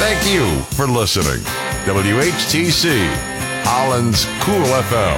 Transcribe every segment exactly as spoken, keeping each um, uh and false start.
Thank you for listening. W H T C, Holland's Cool F M.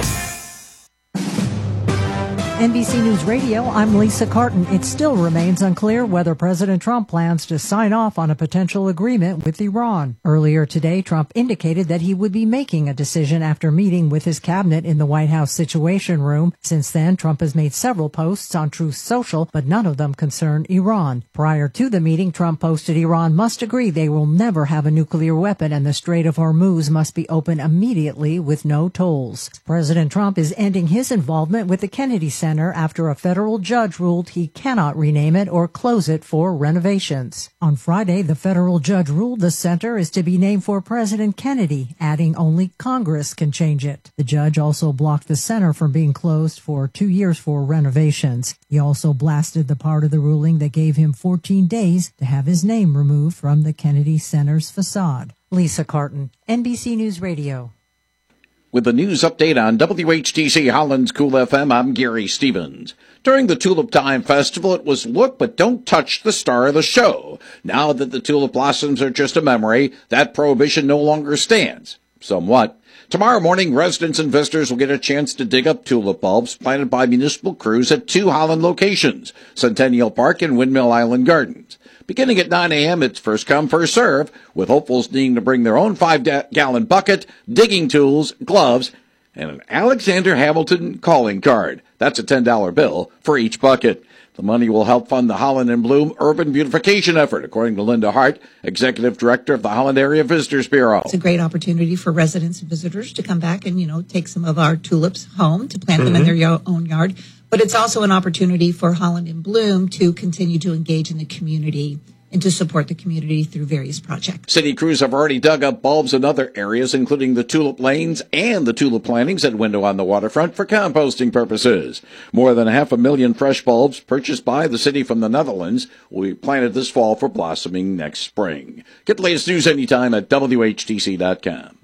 N B C News Radio, I'm Lisa Carton. It still remains unclear whether President Trump plans to sign off on a potential agreement with Iran. Earlier today, Trump indicated that he would be making a decision after meeting with his cabinet in the White House Situation Room. Since then, Trump has made several posts on Truth Social, but none of them concern Iran. Prior to the meeting, Trump posted Iran must agree they will never have a nuclear weapon and the Strait of Hormuz must be open immediately with no tolls. President Trump is ending his involvement with the Kennedy Center after a federal judge ruled he cannot rename it or close it for renovations. On Friday, the federal judge ruled the center is to be named for President Kennedy, adding only Congress can change it. The judge also blocked the center from being closed for two years for renovations. He also blasted the part of the ruling that gave him fourteen days to have his name removed from the Kennedy Center's facade. Lisa Carton, N B C News Radio. With the news update on W H T C Holland's Cool F M, I'm Gary Stevens. During the Tulip Time Festival, it was look but don't touch the star of the show. Now that the tulip blossoms are just a memory, that prohibition no longer stands. Somewhat. Tomorrow morning, residents and visitors will get a chance to dig up tulip bulbs planted by municipal crews at two Holland locations, Centennial Park and Windmill Island Gardens. Beginning at nine a.m., it's first come, first serve, with hopefuls needing to bring their own five-gallon bucket, digging tools, gloves, and an Alexander Hamilton calling card. That's a ten dollar bill for each bucket. The money will help fund the Holland in Bloom urban beautification effort, according to Linda Hart, Executive Director of the Holland Area Visitors Bureau. It's a great opportunity for residents and visitors to come back and, you know, take some of our tulips home to plant mm-hmm. them in their own yard. But it's also an opportunity for Holland in Bloom to continue to engage in the community and to support the community through various projects. City crews have already dug up bulbs in other areas, including the tulip lanes and the tulip plantings at Window on the Waterfront for composting purposes. More than half a million fresh bulbs purchased by the city from the Netherlands will be planted this fall for blossoming next spring. Get the latest news anytime at W H T C dot com.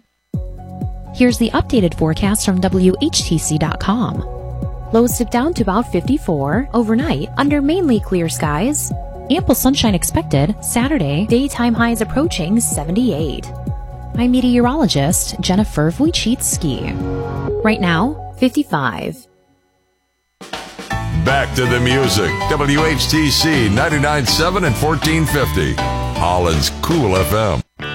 Here's the updated forecast from W H T C dot com. Lows dip down to about fifty-four overnight under mainly clear skies. Ample sunshine expected. Saturday, daytime highs approaching seventy-eight. I'm meteorologist Jennifer Wojcicki. Right now, fifty-five. Back to the music. W H T C ninety-nine point seven and fourteen fifty. Holland's Cool F M.